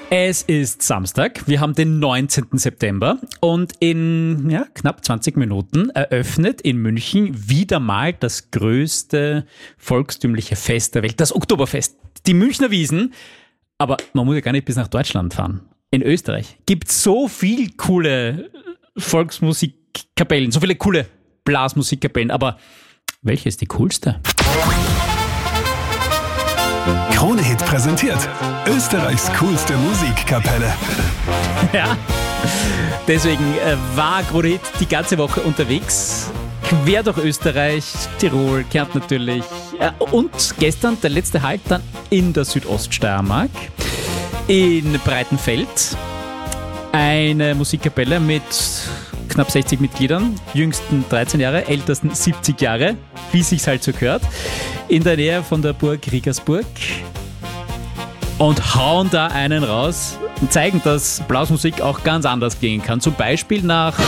Es ist Samstag, wir haben den 19. September und in knapp 20 Minuten eröffnet in München wieder mal das größte volkstümliche Fest der Welt, das Oktoberfest, die Münchner Wiesn. Aber man muss ja gar nicht bis nach Deutschland fahren. In Österreich gibt es so viel coole Volksmusikkapellen, so viele coole Blasmusikkapellen, aber welche ist die coolste? Krone-Hit präsentiert Österreichs coolste Musikkapelle. Ja, deswegen war Krone-Hit die ganze Woche unterwegs. Quer durch Österreich, Tirol, Kärnten natürlich. Und gestern der letzte Halt dann in der Südoststeiermark, in Breitenfeld. Eine Musikkapelle mit knapp 60 Mitgliedern, jüngsten 13 Jahre, ältesten 70 Jahre, wie sich's halt so gehört, in der Nähe von der Burg Riegersburg und hauen da einen raus und zeigen, dass Blasmusik auch ganz anders gehen kann. Zum Beispiel nach